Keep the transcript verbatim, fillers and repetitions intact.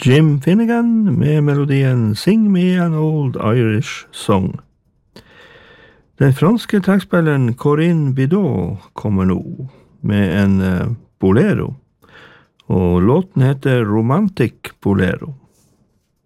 Jim Finnegan med melodien Sing Me an Old Irish Song. Den franske tekstspilleren Corinne Bidot kommer nå med en uh, bolero, og låten heter Romantic Bolero.